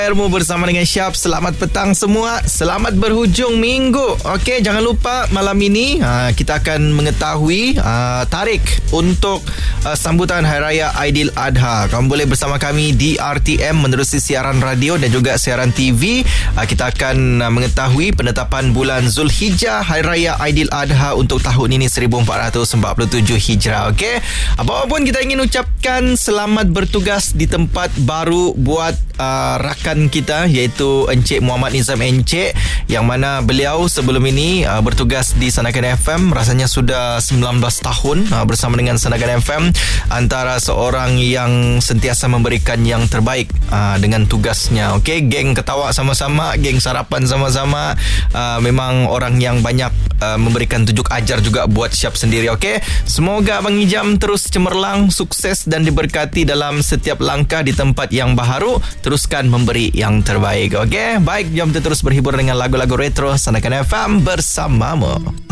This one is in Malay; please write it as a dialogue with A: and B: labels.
A: Ilmu bersama dengan Syab. Selamat petang semua. Selamat berhujung minggu. Okey, jangan lupa malam ini kita akan mengetahui tarikh untuk sambutan Hari Raya Aidiladha. Kamu boleh bersama kami di RTM menerusi siaran radio dan juga siaran TV. Kita akan mengetahui penetapan bulan Zulhijjah Hari Raya Aidiladha untuk tahun ini 1447 Hijrah. Okey. Apapun kita ingin ucapkan selamat bertugas di tempat baru buat rakan kita, iaitu Encik Muhammad Nizam Encik, yang mana beliau sebelum ini bertugas di Sanakan FM. Rasanya sudah 19 tahun bersama dengan Sanakan FM, antara seorang yang sentiasa memberikan yang terbaik dengan tugasnya. Okey, geng ketawa sama-sama, geng sarapan sama-sama. Memang orang yang banyak memberikan tunjuk ajar juga buat Syab sendiri. Okey, semoga Abang Ijam terus cemerlang, sukses dan diberkati dalam setiap langkah di tempat yang baharu. Teruskan memberi yang terbaik. Okey, baik, jom kita terus berhibur dengan lagu-lagu retro Sanakan FM bersamamu.